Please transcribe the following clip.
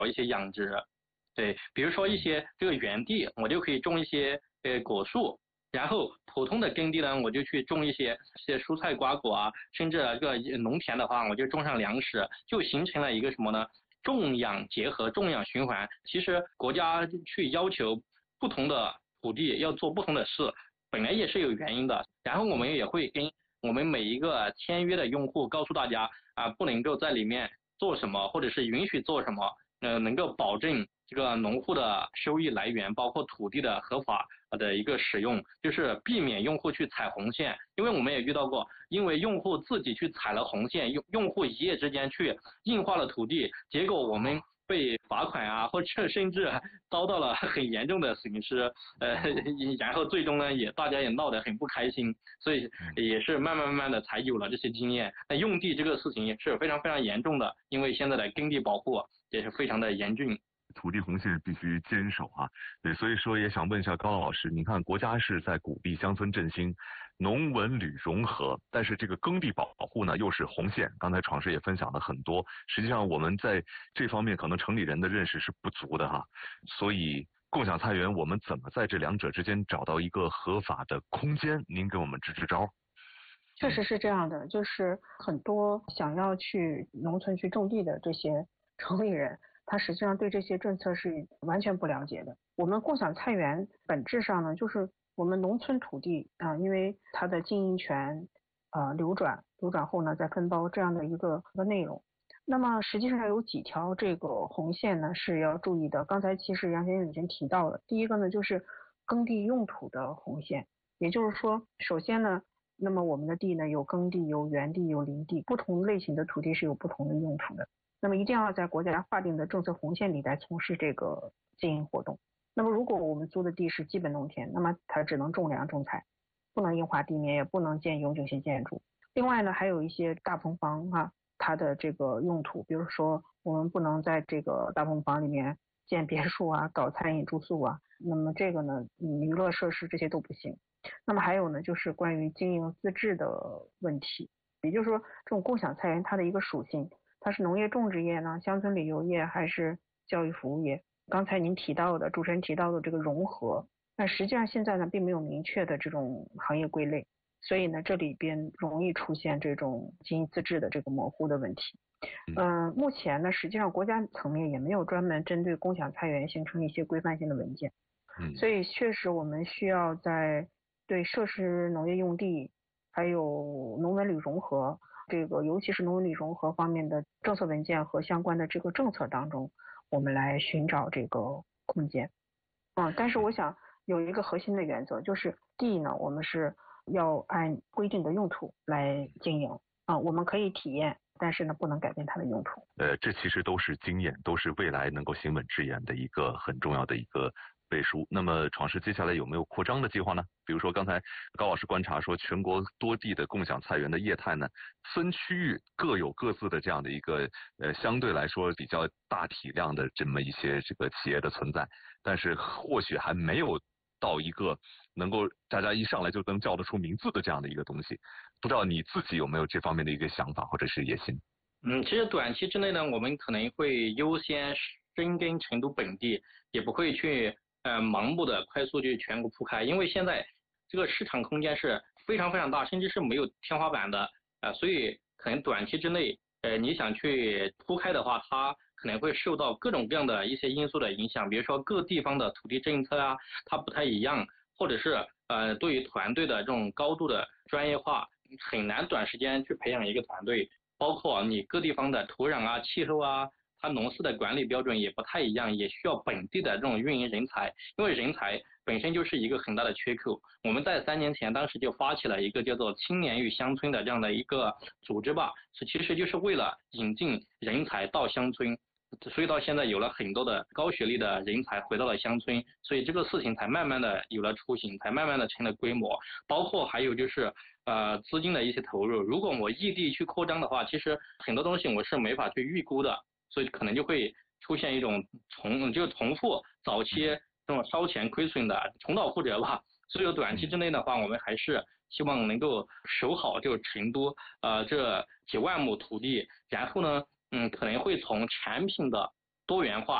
一些养殖。对，比如说一些这个园地，我就可以种一些果树，然后普通的耕地呢，我就去种一些蔬菜瓜果啊，甚至这个农田的话，我就种上粮食，就形成了一个什么呢？种养结合，种养循环。其实国家去要求不同的土地要做不同的事，本来也是有原因的。然后我们也会跟我们每一个签约的用户告诉大家啊，不能够在里面做什么，或者是允许做什么，能够保证这个农户的收益来源，包括土地的合法的一个使用，就是避免用户去踩红线。因为我们也遇到过，因为用户自己去踩了红线，用户一夜之间去硬化了土地，结果我们被罚款啊，或者甚至遭到了很严重的损失，然后最终呢，大家也闹得很不开心，所以也是慢慢的才有了这些经验。那用地这个事情也是非常非常严重的，因为现在的耕地保护也是非常的严峻。 土地红线必须坚守啊，对，所以说也想问一下高老师，你看国家是在鼓励乡村振兴、农文旅融合，但是这个耕地保护呢又是红线。刚才闯师也分享了很多，实际上我们在这方面可能城里人的认识是不足的哈，所以共享菜园我们怎么在这两者之间找到一个合法的空间？您给我们支支招。 确实是这样的，就是很多想要去农村去种地的这些城里人，他实际上对这些政策是完全不了解的。我们共享菜园本质上呢，就是我们农村土地因为它的经营权流转后呢再分包这样的一个内容。那么实际上有几条这个红线呢是要注意的。刚才其实杨先生已经提到了，第一个呢就是耕地用途的红线，也就是说，首先呢，那么我们的地呢有耕地、有园地、有林地，不同类型的土地是有不同的用途的。那么一定要在国家划定的政策红线里来从事这个经营活动。那么如果我们租的地是基本农田，那么它只能种粮种菜，不能硬化地面，也不能建永久性建筑。另外呢，还有一些大棚房它的这个用途，比如说我们不能在这个大棚房里面建别墅啊，搞餐饮住宿啊，那么这个呢，娱乐设施这些都不行。那么还有呢，就是关于经营资质的问题，也就是说这种共享菜园它的一个属性，它是农业种植业呢，乡村旅游业还是教育服务业？刚才您提到的，主持人提到的这个融合，那实际上现在呢并没有明确的这种行业归类，所以呢这里边容易出现这种经营资质的这个模糊的问题。目前呢实际上国家层面也没有专门针对共享菜园形成一些规范性的文件，所以确实我们需要在对设施农业用地还有农文旅融合这个尤其是农文旅融合方面的政策文件和相关的这个政策当中，我们来寻找这个空间。但是我想有一个核心的原则，就是地呢我们是要按规定的用途来经营我们可以体验，但是呢不能改变它的用途。 这其实都是经验，都是未来能够行稳致远的一个很重要的一个背书。那么闯师接下来有没有扩张的计划呢？比如说刚才高老师观察说，全国多地的共享菜园的业态呢，分区域各有各自的这样的一个相对来说比较大体量的这么一些这个企业的存在，但是或许还没有到一个能够大家一上来就能叫得出名字的这样的一个东西。不知道你自己有没有这方面的一个想法或者是野心？ 其实短期之内呢，我们可能会优先深耕成都本地，也不会去盲目的快速去全国铺开，因为现在这个市场空间是非常非常大，甚至是没有天花板的所以可能短期之内你想去铺开的话，它可能会受到各种各样的一些因素的影响，比如说各地方的土地政策它不太一样，或者是对于团队的这种高度的专业化，很难短时间去培养一个团队，包括你各地方的土壤气候它农事的管理标准也不太一样，也需要本地的这种运营人才，因为人才本身就是一个很大的缺口。我们在3年前当时就发起了一个叫做青年与乡村的这样的一个组织吧，其实就是为了引进人才到乡村，所以到现在有了很多的高学历的人才回到了乡村，所以这个事情才慢慢的有了雏形，才慢慢的成了规模。包括还有就是资金的一些投入，如果我异地去扩张的话，其实很多东西我是没法去预估的，所以可能就会出现一种重复早期这种烧钱亏损的重蹈覆辙吧。所以短期之内的话，我们还是希望能够守好成都这几万亩土地，然后呢可能会从产品的多元化。